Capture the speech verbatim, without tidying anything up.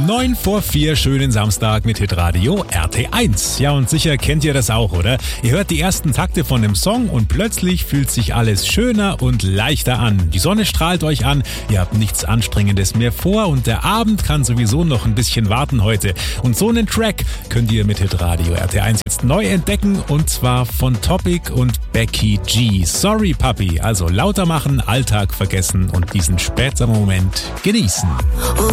Um neun vor vier, schönen Samstag mit Hitradio R T eins. Ja, und sicher kennt ihr das auch, oder? Ihr hört die ersten Takte von dem Song und plötzlich fühlt sich alles schöner und leichter an. Die Sonne strahlt euch an, ihr habt nichts Anstrengendes mehr vor und der Abend kann sowieso noch ein bisschen warten heute. Und so einen Track könnt ihr mit Hitradio R T eins jetzt neu entdecken, und zwar von Topic und Becky G. Sorry Papi, also lauter machen, Alltag vergessen und diesen späteren Moment genießen.